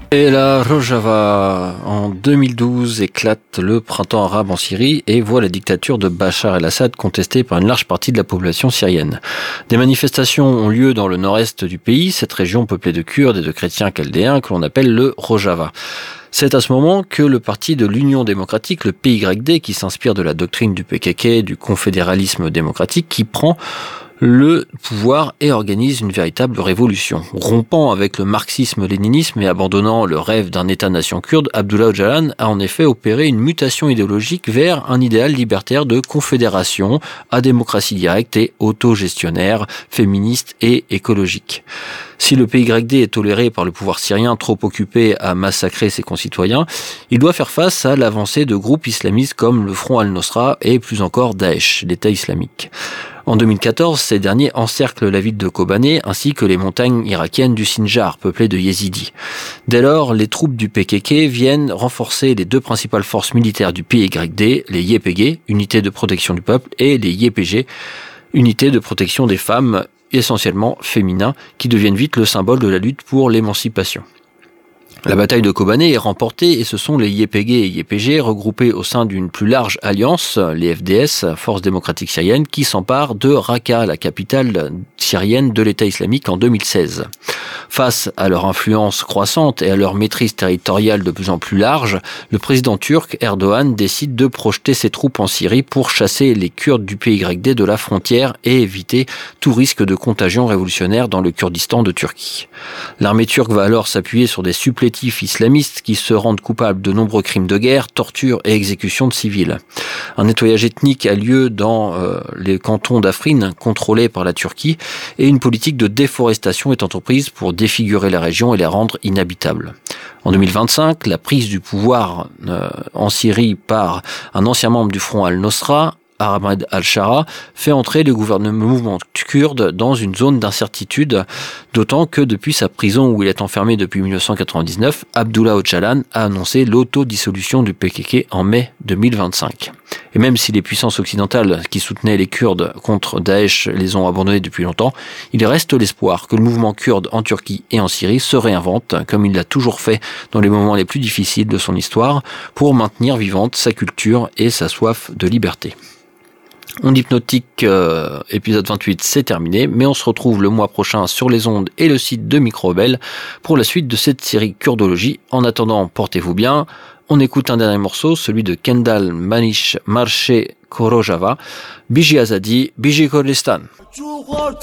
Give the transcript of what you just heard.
Et la Rojava, en 2012, éclate le printemps arabe en Syrie et voit la dictature de Bachar el-Assad contestée par une large partie de la population syrienne. Des manifestations ont lieu dans le nord-est du pays, cette région peuplée de Kurdes et de chrétiens chaldéens que l'on appelle le Rojava. C'est à ce moment que le parti de l'Union démocratique, le PYD, qui s'inspire de la doctrine du PKK, du confédéralisme démocratique, qui prend le pouvoir et organise une véritable révolution. Rompant avec le marxisme-léninisme et abandonnant le rêve d'un État-nation kurde, Abdullah Öcalan a en effet opéré une mutation idéologique vers un idéal libertaire de confédération à démocratie directe et autogestionnaire, féministe et écologique. Si le PYD est toléré par le pouvoir syrien trop occupé à massacrer ses concitoyens, il doit faire face à l'avancée de groupes islamistes comme le Front al-Nosra et plus encore Daesh, l'État islamique. En 2014, ces derniers encerclent la ville de Kobané ainsi que les montagnes irakiennes du Sinjar, peuplées de yézidis. Dès lors, les troupes du PKK viennent renforcer les deux principales forces militaires du PYD, les YPG, unités de protection du peuple, et les YPG, unités de protection des femmes, essentiellement féminins, qui deviennent vite le symbole de la lutte pour l'émancipation. La bataille de Kobané est remportée et ce sont les YPG et YPG regroupés au sein d'une plus large alliance, les FDS, Forces démocratiques syriennes, qui s'emparent de Raqqa, la capitale syrienne de l'État islamique en 2016. Face à leur influence croissante et à leur maîtrise territoriale de plus en plus large, le président turc Erdogan décide de projeter ses troupes en Syrie pour chasser les Kurdes du PYD de la frontière et éviter tout risque de contagion révolutionnaire dans le Kurdistan de Turquie. L'armée turque va alors s'appuyer sur des supplétifs islamistes qui se rendent coupables de nombreux crimes de guerre, tortures et exécutions de civils. Un nettoyage ethnique a lieu dans les cantons d'Afrin, contrôlés par la Turquie, et une politique de déforestation est entreprise pour défigurer la région et la rendre inhabitable. En 2025, la prise du pouvoir en Syrie par un ancien membre du Front al-Nosra, Ahmed al-Shara, fait entrer le mouvement kurde dans une zone d'incertitude, d'autant que depuis sa prison où il est enfermé depuis 1999, Abdullah Öcalan a annoncé l'autodissolution du PKK en mai 2025. Et même si les puissances occidentales qui soutenaient les Kurdes contre Daesh les ont abandonnés depuis longtemps, il reste l'espoir que le mouvement kurde en Turquie et en Syrie se réinvente, comme il l'a toujours fait dans les moments les plus difficiles de son histoire, pour maintenir vivante sa culture et sa soif de liberté. Onde Hypnotique, épisode 28, c'est terminé, mais on se retrouve le mois prochain sur les ondes et le site de Micro-Rebelle pour la suite de cette série Kurdologie. En attendant, portez-vous bien. On écoute un dernier morceau, celui de Kendal Manish Marche Korojava, Biji Azadi, Biji Kurdistan.